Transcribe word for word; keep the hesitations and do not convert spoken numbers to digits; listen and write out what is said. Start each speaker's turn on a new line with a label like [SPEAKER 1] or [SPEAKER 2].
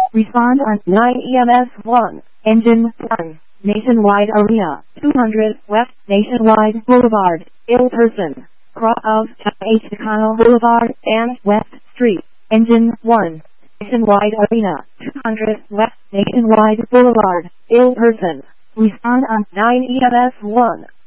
[SPEAKER 1] Respond on nine E M S one. Engine one. Nationwide Arena, two hundred West Nationwide Boulevard, ill person. Cross of H. Kyle Boulevard and West Street. Engine one. Nationwide Arena, two hundred West Nationwide Boulevard, ill person. Respond on nine E M S one.